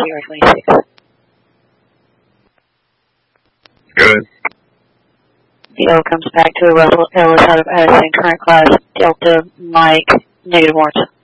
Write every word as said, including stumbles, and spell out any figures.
January twenty-sixth. Good. The O comes back to Russell Ellis out of Addison, current class Delta Mike, negative warrants.